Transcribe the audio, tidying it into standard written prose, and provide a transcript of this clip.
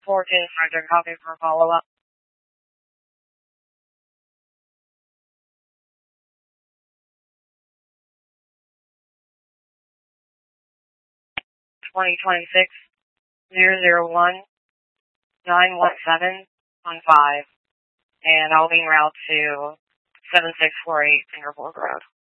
14 Sergeant, copy for follow-up. Twenty 001 917 on 5, and I'll be en route to 7648 Fingerboard Road.